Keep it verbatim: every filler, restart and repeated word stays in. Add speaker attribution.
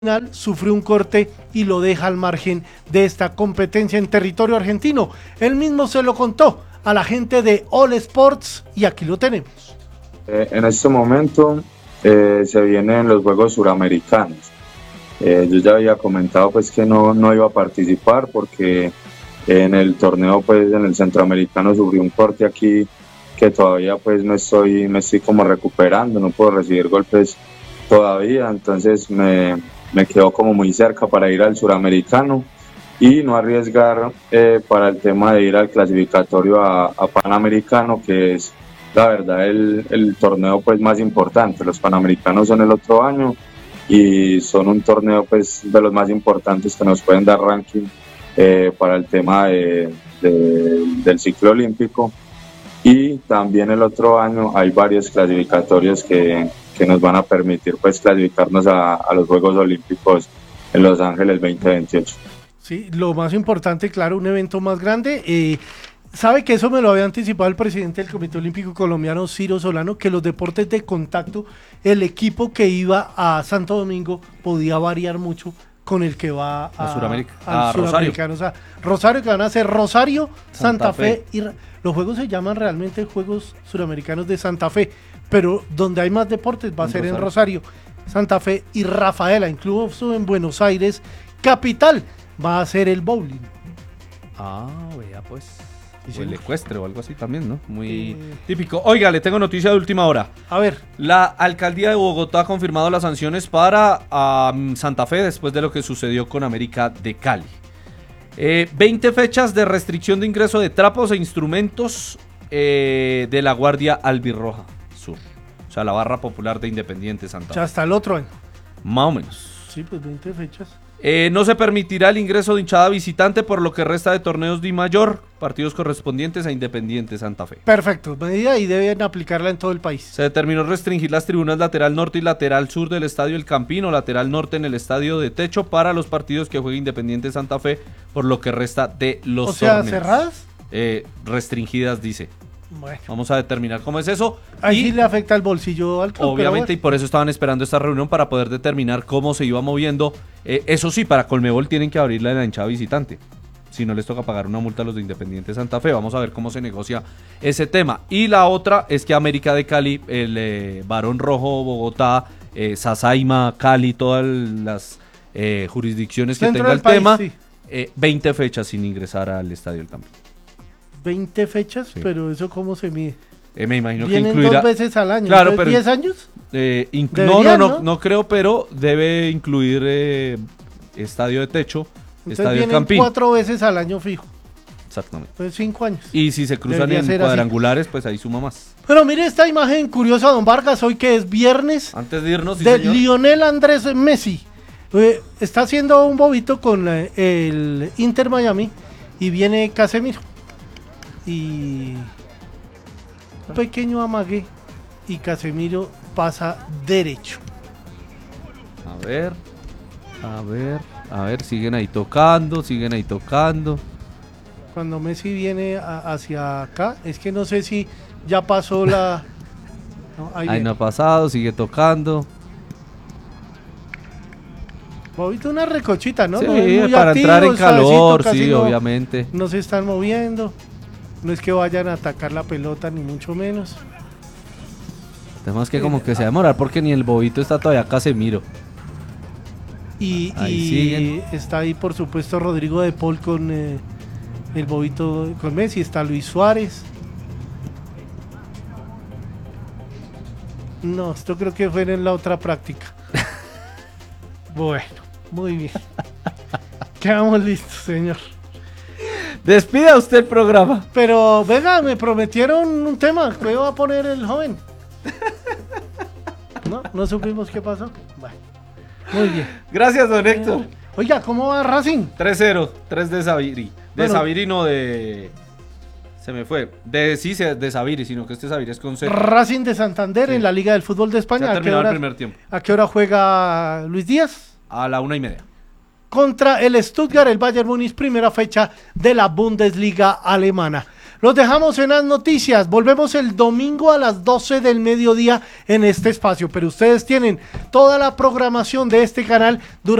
Speaker 1: sufrió un corte y lo deja al margen de esta competencia en territorio argentino. Él mismo se lo contó a la gente de All Sports y aquí lo tenemos.
Speaker 2: Eh, en este momento eh, se vienen los Juegos Suramericanos. Eh, yo ya había comentado pues que no, no iba a participar porque en el torneo pues en el Centroamericano sufrí un corte aquí que todavía pues no estoy, me estoy como recuperando, no puedo recibir golpes todavía, entonces me, me quedo como muy cerca para ir al Suramericano y no arriesgar eh, para el tema de ir al clasificatorio a, a Panamericano, que es la verdad el, el torneo pues más importante. Los Panamericanos son el otro año y son un torneo pues de los más importantes que nos pueden dar ranking eh, para el tema de, de, del ciclo olímpico, y también el otro año hay varios clasificatorios que, que nos van a permitir pues clasificarnos a, a los Juegos Olímpicos en Los Ángeles veinte veintiocho.
Speaker 1: Sí, lo más importante, claro, un evento más grande. Eh, sabe que eso me lo había anticipado el presidente del Comité Olímpico Colombiano, Ciro Solano, que los deportes de contacto, el equipo que iba a Santo Domingo podía variar mucho con el que va a,
Speaker 3: a Suramérica,
Speaker 1: al
Speaker 3: a
Speaker 1: Suramericano.
Speaker 3: Rosario.
Speaker 1: O sea, Rosario, que van a ser Rosario, Santa,
Speaker 3: Santa
Speaker 1: Fe,
Speaker 3: Fe.
Speaker 1: y los juegos se llaman realmente Juegos Suramericanos de Santa Fe, pero donde hay más deportes va a
Speaker 3: en
Speaker 1: ser
Speaker 3: Rosario.
Speaker 1: en Rosario, Santa Fe y Rafaela, incluso en Buenos Aires, capital, va a ser el bowling.
Speaker 3: Ah, vea pues.
Speaker 1: Sí,
Speaker 3: O el
Speaker 1: señor.
Speaker 3: ecuestre o algo así también, ¿no? Muy
Speaker 1: Eh.
Speaker 3: típico. Oiga, le tengo noticia de última hora.
Speaker 1: A ver,
Speaker 3: La alcaldía de Bogotá ha confirmado las sanciones para um, Santa Fe después de lo que sucedió con América de Cali. Eh, veinte fechas de restricción de ingreso de trapos e instrumentos eh, de la Guardia Albirroja Sur. O sea, la barra popular de Independiente Santa
Speaker 1: ya
Speaker 3: Fe.
Speaker 1: hasta el otro año.
Speaker 3: Más o menos.
Speaker 1: Sí, pues veinte fechas.
Speaker 3: Eh, no se permitirá el ingreso de hinchada visitante por lo que resta de torneos de mayor, partidos correspondientes a Independiente Santa Fe.
Speaker 1: Perfecto, medida y deben aplicarla en todo el país.
Speaker 3: Se determinó restringir las tribunas lateral norte y lateral sur del Estadio El Campín o lateral norte en el Estadio de Techo para los partidos que juegue Independiente Santa Fe por lo que resta de los
Speaker 1: O sea,
Speaker 3: torneos.
Speaker 1: cerradas.
Speaker 3: Eh, restringidas, dice.
Speaker 1: Bueno,
Speaker 3: Vamos a determinar cómo es eso.
Speaker 1: ahí
Speaker 3: y
Speaker 1: sí le afecta el bolsillo al club.
Speaker 3: obviamente,
Speaker 1: pero
Speaker 3: y por eso estaban esperando esta reunión para poder determinar cómo se iba moviendo. Eh, eso sí, para Colmebol tienen que abrirle la hinchada visitante. Si no les toca pagar una multa a los de Independiente Santa Fe. Vamos a ver cómo se negocia ese tema. Y la otra es que América de Cali, el eh, Barón Rojo, Bogotá, eh, Sasaima, Cali, todas las eh, jurisdicciones que
Speaker 1: Dentro
Speaker 3: tenga
Speaker 1: del
Speaker 3: el
Speaker 1: país,
Speaker 3: tema,
Speaker 1: sí.
Speaker 3: eh, veinte fechas sin ingresar al Estadio del Campín.
Speaker 1: veinte fechas,
Speaker 3: Sí.
Speaker 1: pero eso cómo se mide.
Speaker 3: Eh, me imagino que
Speaker 1: Vienen
Speaker 3: incluirá...
Speaker 1: dos veces al año.
Speaker 3: Claro,
Speaker 1: Entonces,
Speaker 3: pero-
Speaker 1: ¿diez años?
Speaker 3: Eh, inc- no,
Speaker 1: Deberían,
Speaker 3: no, no,
Speaker 1: ¿no?
Speaker 3: no creo, pero debe incluir eh, estadio de techo,
Speaker 1: Entonces
Speaker 3: estadio del
Speaker 1: vienen
Speaker 3: Campín.
Speaker 1: cuatro veces al año fijo.
Speaker 3: Exactamente.
Speaker 1: Entonces cinco años.
Speaker 3: Y si se cruzan
Speaker 1: Debería
Speaker 3: en
Speaker 1: ser así.
Speaker 3: cuadrangulares, pues ahí suma más.
Speaker 1: Pero mire esta imagen curiosa, don Vargas, hoy que es viernes,
Speaker 3: Antes de irnos, sí,
Speaker 1: de
Speaker 3: señor.
Speaker 1: Lionel Andrés Messi. Eh, está haciendo un bobito con eh, el Inter Miami y viene Casemiro. Y un pequeño amague y Casemiro pasa derecho.
Speaker 3: A ver, a ver, a ver, siguen ahí tocando, siguen ahí tocando.
Speaker 1: Cuando Messi viene a- hacia acá, es que no sé si ya pasó la... No, ahí
Speaker 3: Ahí
Speaker 1: viene.
Speaker 3: no ha pasado, sigue tocando.
Speaker 1: Bobito, una recochita, ¿no?
Speaker 3: Sí,
Speaker 1: No es muy
Speaker 3: para entrar en
Speaker 1: activo, suavecito,
Speaker 3: calor,
Speaker 1: casi
Speaker 3: sí,
Speaker 1: no-
Speaker 3: obviamente.
Speaker 1: No se están moviendo. No es que vayan a atacar la pelota, ni mucho menos.
Speaker 3: Tenemos que como que se va a demorar porque ni el bobito está todavía Casemiro.
Speaker 1: Y,
Speaker 3: Ahí
Speaker 1: y
Speaker 3: siguen.
Speaker 1: está ahí, por supuesto, Rodrigo de Paul con eh, el bobito con Messi. Está Luis Suárez. No, esto creo que fue en la otra práctica. Bueno, muy bien. Quedamos listos, señor.
Speaker 3: Despida usted el programa.
Speaker 1: Pero, venga, me prometieron un tema. ¿Qué va a poner el joven? No, no supimos qué pasó. Bueno, muy bien.
Speaker 3: Gracias, don Héctor.
Speaker 1: Oiga, ¿cómo va Racing?
Speaker 3: tres cero, tres de Saviri. De
Speaker 1: Bueno.
Speaker 3: Saviri, no de... Se me fue. De sí, se- de Saviri, sino que este Saviri es con C.
Speaker 1: Racing de Santander
Speaker 3: Sí.
Speaker 1: en la Liga del Fútbol de
Speaker 3: Se
Speaker 1: España.
Speaker 3: ha
Speaker 1: ¿A qué,
Speaker 3: terminado el
Speaker 1: hora,
Speaker 3: primer tiempo.
Speaker 1: ¿A qué hora juega Luis Díaz?
Speaker 3: A la una y media.
Speaker 1: Contra el Stuttgart, el Bayern Múnich, primera fecha de la Bundesliga alemana. Los dejamos en las noticias. Volvemos el domingo a las doce del mediodía en este espacio. Pero ustedes tienen toda la programación de este canal durante